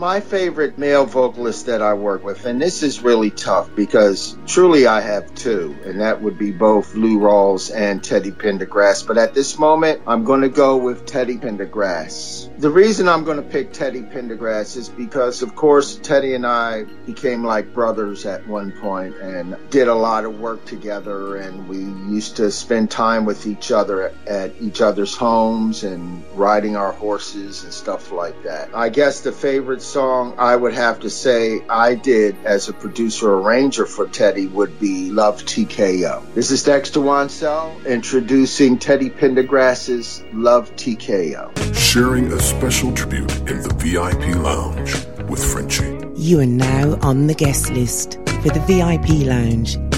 My favorite male vocalist that I work with, and this is really tough because truly I have two, and that would be both Lou Rawls and Teddy Pendergrass. But at this moment, I'm going to go with Teddy Pendergrass. The reason I'm going to pick Teddy Pendergrass is because, of course, Teddy and I became like brothers at one point and did a lot of work together, and we used to spend time with each other at each other's homes and riding our horses and stuff like that. I guess the favorite song I would have to say I did as a producer arranger for Teddy would be Love TKO. This is Dexter Wansell introducing Teddy Pendergrass's Love TKO. Sharing a special tribute in the VIP Lounge with Frenchie. You are now on the guest list for the VIP Lounge